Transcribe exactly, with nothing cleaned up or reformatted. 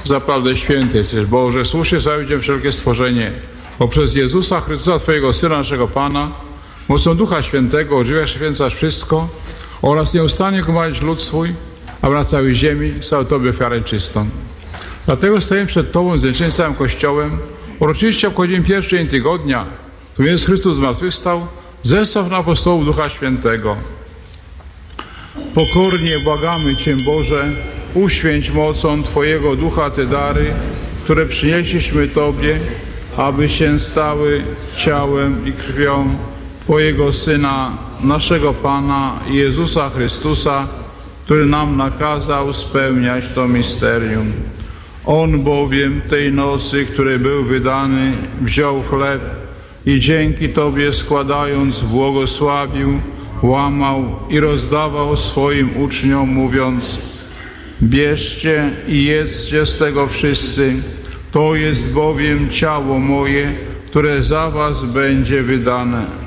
Zaprawdę święty jesteś, Boże, słusznie sławić Cię wszelkie stworzenie. Poprzez Jezusa Chrystusa, Twojego Syna, naszego Pana, mocą Ducha Świętego ożywiasz i święcasz wszystko oraz nieustannie gromadzisz lud swój, aby na całej ziemi stał Tobie ofiarę czystą. Dlatego stajemy przed Tobą z całym Kościołem. Uroczyście obchodzimy pierwszy dzień tygodnia, w którym Jezus Chrystus zmartwychwstał. Zestaw na apostołów Ducha Świętego. Pokornie błagamy Cię, Boże, uświęć mocą Twojego Ducha te dary, które przynieśliśmy Tobie, aby się stały ciałem i krwią Twojego Syna, naszego Pana Jezusa Chrystusa, który nam nakazał spełniać to misterium. On bowiem tej nocy, której był wydany, wziął chleb i dzięki Tobie składając błogosławił, łamał i rozdawał swoim uczniom, mówiąc: bierzcie i jedzcie z tego wszyscy, to jest bowiem ciało moje, które za was będzie wydane.